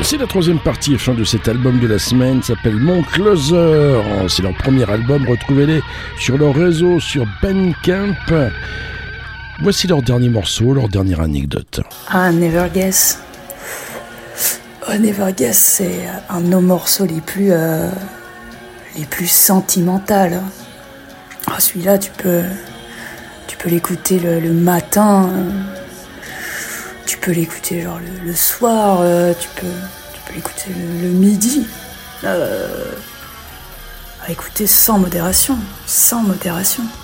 C'est la troisième partie et fin de cet album de la semaine, s'appelle Mon Closer. C'est leur premier album, retrouvez-les sur leur réseau, sur Bandcamp. Voici leur dernier morceau, leur dernière anecdote. Never Guess. Never Guess, c'est un de nos morceaux les plus sentimentaux. Celui-là, tu peux l'écouter le matin, tu peux l'écouter genre le soir, tu peux l'écouter le midi. À écouter sans modération.